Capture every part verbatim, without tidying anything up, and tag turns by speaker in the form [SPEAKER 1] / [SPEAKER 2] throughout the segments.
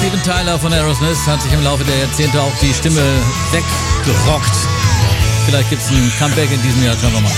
[SPEAKER 1] Steven Tyler von Aerosmith hat sich im Laufe der Jahrzehnte auch die Stimme weggerockt. Vielleicht gibt es ein Comeback in diesem Jahr, schauen wir mal.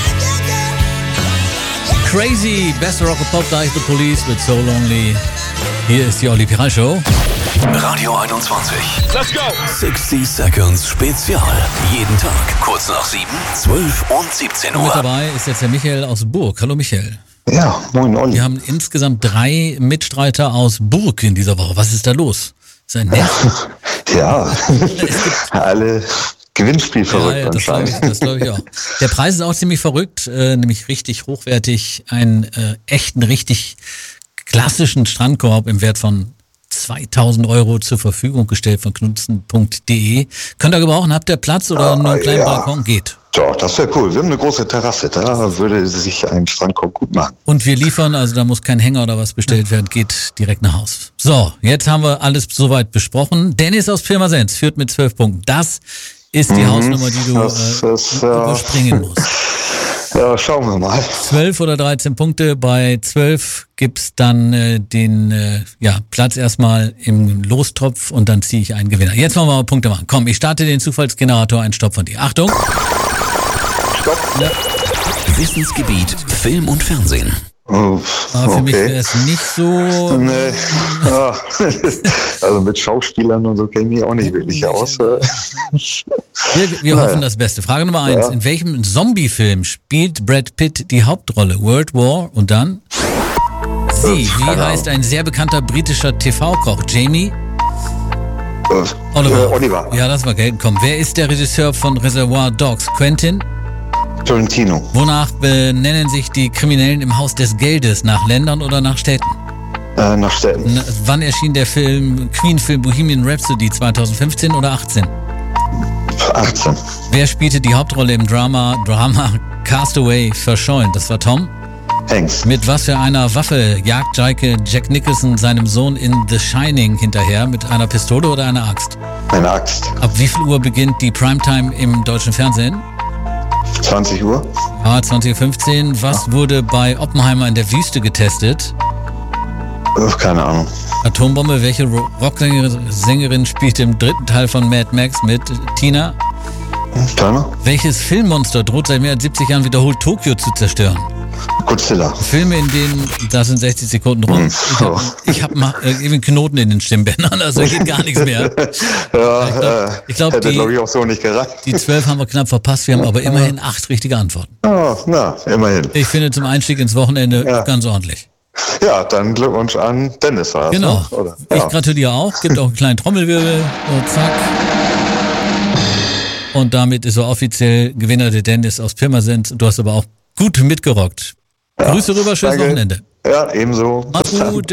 [SPEAKER 1] Crazy, best Rock and Pop, gleich The Police with So Lonely. Hier ist die Olli Piral Show.
[SPEAKER 2] Radio einundzwanzig.
[SPEAKER 3] Let's go!
[SPEAKER 2] sechzig Seconds Spezial. Jeden Tag, kurz nach sieben, zwölf und siebzehn Uhr.
[SPEAKER 1] Mit dabei ist jetzt der Michael aus Burg. Hallo Michael.
[SPEAKER 4] Ja, moin Olli.
[SPEAKER 1] Wir haben insgesamt drei Mitstreiter aus Burg in dieser Woche. Was ist da los? Ist ein Nerv?
[SPEAKER 4] Ja, alle Gewinnspiel verrückt
[SPEAKER 1] ja, ja, das glaube ich, das glaub ich auch. Der Preis ist auch ziemlich verrückt, äh, nämlich richtig hochwertig. Einen äh, echten, richtig klassischen Strandkorb im Wert von zweitausend Euro zur Verfügung gestellt von knudsen punkt de. Könnt ihr gebrauchen? Habt ihr Platz oder
[SPEAKER 4] ah,
[SPEAKER 1] nur einen kleinen
[SPEAKER 4] ja.
[SPEAKER 1] Balkon? Geht.
[SPEAKER 4] Doch, das wäre cool. Wir haben eine große Terrasse, da würde sich ein Strandkorb gut machen.
[SPEAKER 1] Und wir liefern, also da muss kein Hänger oder was bestellt werden, geht direkt nach Haus. So, jetzt haben wir alles soweit besprochen. Dennis aus Pirmasens führt mit zwölf Punkten. Das ist die mhm, Hausnummer, die du
[SPEAKER 4] das,
[SPEAKER 1] äh,
[SPEAKER 4] das,
[SPEAKER 1] überspringen musst.
[SPEAKER 4] Ja, schauen wir mal.
[SPEAKER 1] zwölf oder dreizehn Punkte. Bei zwölf gibt's dann äh, den äh, ja, Platz erstmal im Lostopf und dann ziehe ich einen Gewinner. Jetzt wollen wir mal Punkte machen. Komm, ich starte den Zufallsgenerator. Ein Stopp von dir. Achtung.
[SPEAKER 4] Stopp.
[SPEAKER 1] Ja.
[SPEAKER 2] Wissensgebiet Film und Fernsehen.
[SPEAKER 4] Oh,
[SPEAKER 1] Aber für
[SPEAKER 4] okay.
[SPEAKER 1] mich wäre es nicht so...
[SPEAKER 4] Nee. Ja. Also mit Schauspielern und so kenne ich mich auch nicht wirklich aus.
[SPEAKER 1] Wir, wir
[SPEAKER 4] naja.
[SPEAKER 1] hoffen das Beste. Frage Nummer eins.
[SPEAKER 4] Ja.
[SPEAKER 1] In welchem Zombie-Film spielt Brad Pitt die Hauptrolle? World War und dann? Sie. Wie
[SPEAKER 4] Keine
[SPEAKER 1] heißt
[SPEAKER 4] Ahnung.
[SPEAKER 1] ein sehr bekannter britischer T V-Koch? Jamie?
[SPEAKER 4] Äh,
[SPEAKER 1] Oliver.
[SPEAKER 4] Äh, Oliver.
[SPEAKER 1] Ja, das war Geld. Komm. Wer ist der Regisseur von Reservoir Dogs? Quentin?
[SPEAKER 4] Tarantino.
[SPEAKER 1] Wonach benennen sich die Kriminellen im Haus des Geldes? Nach Ländern oder nach Städten?
[SPEAKER 4] Äh, nach Städten.
[SPEAKER 1] N- Wann erschien der Film Queen-Film Bohemian Rhapsody? zweitausendfünfzehn oder achtzehn?
[SPEAKER 4] achtzehn.
[SPEAKER 1] Wer spielte die Hauptrolle im Drama Drama Castaway verschollen? Das war Tom.
[SPEAKER 4] Hanks.
[SPEAKER 1] Mit was für einer Waffe jagt Jaike Jack Nicholson seinem Sohn in The Shining hinterher? Mit einer Pistole oder einer Axt?
[SPEAKER 4] Eine Axt.
[SPEAKER 1] Ab wie viel Uhr beginnt die Primetime im deutschen Fernsehen?
[SPEAKER 4] zwanzig Uhr.
[SPEAKER 1] Ja, zwanzig Uhr fünfzehn. Was wurde bei Oppenheimer in der Wüste getestet?
[SPEAKER 4] Äh, keine Ahnung.
[SPEAKER 1] Atombombe. Welche Ro- Rocksängerin Sängerin spielt im dritten Teil von Mad Max mit? Tina?
[SPEAKER 4] Keiner?
[SPEAKER 1] Welches Filmmonster droht seit mehr als siebzig Jahren wiederholt Tokio zu zerstören?
[SPEAKER 4] Godzilla.
[SPEAKER 1] Filme, in denen, da sind sechzig Sekunden rum. Ich habe ich hab mal äh, irgendwie einen Knoten in den Stimmbändern, also geht gar nichts mehr.
[SPEAKER 4] Ja, äh,
[SPEAKER 1] Ich glaube,
[SPEAKER 4] hätte,
[SPEAKER 1] die,
[SPEAKER 4] glaube ich, auch so nicht gereicht.
[SPEAKER 1] die zwölf haben wir knapp verpasst. Wir haben aber immerhin acht richtige Antworten.
[SPEAKER 4] Oh, na, immerhin.
[SPEAKER 1] Ich finde zum Einstieg ins Wochenende
[SPEAKER 4] Ja.
[SPEAKER 1] ganz ordentlich.
[SPEAKER 4] Ja, dann Glückwunsch an Dennis. War das,
[SPEAKER 1] Genau.
[SPEAKER 4] ne? Oder?
[SPEAKER 1] Ich
[SPEAKER 4] Ja.
[SPEAKER 1] gratuliere auch. Gibt auch einen kleinen Trommelwirbel. Und zack. Und damit ist er offiziell Gewinner der Dennis aus Pirmasens. Du hast aber auch gut mitgerockt.
[SPEAKER 4] Ja.
[SPEAKER 1] Grüße rüber, schönes
[SPEAKER 4] Danke.
[SPEAKER 1] Wochenende.
[SPEAKER 4] Ja, ebenso.
[SPEAKER 1] Mach's
[SPEAKER 4] Bis dann.
[SPEAKER 1] gut.